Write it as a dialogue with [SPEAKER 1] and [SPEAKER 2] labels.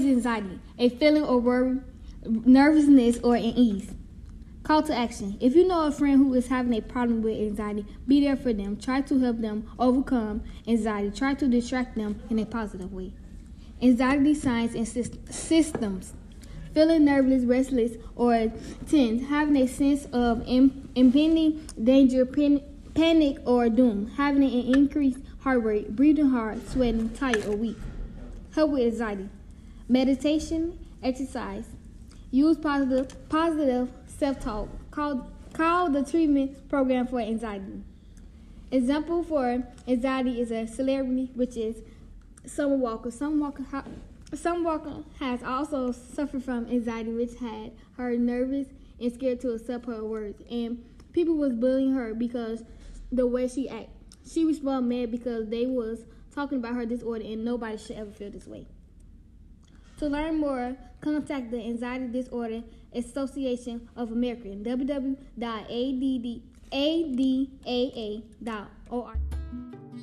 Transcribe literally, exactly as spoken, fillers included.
[SPEAKER 1] is anxiety? A feeling of worry, nervousness, or unease. Call to action. If you know a friend who is having a problem with anxiety, be there for them. Try to help them overcome anxiety. Try to distract them in a positive way. Anxiety signs and symptoms. Feeling nervous, restless, or tense. Having a sense of impending danger, panic, or doom. Having an increased heart rate, breathing hard, sweating, tired, or weak. Help with anxiety. Meditation, exercise. Use positive, positive self-talk. Call, call the treatment program for anxiety. Example for anxiety is a celebrity, which is Summer Walker. Summer Walker, ha- Summer Walker has also suffered from anxiety, which had her nervous and scared to accept her words. And people was bullying her because the way she act. She responded mad because they was talking about her disorder, and nobody should ever feel this way. To learn more, contact the Anxiety Disorder Association of America, w w w dot a d d a d a a dot org.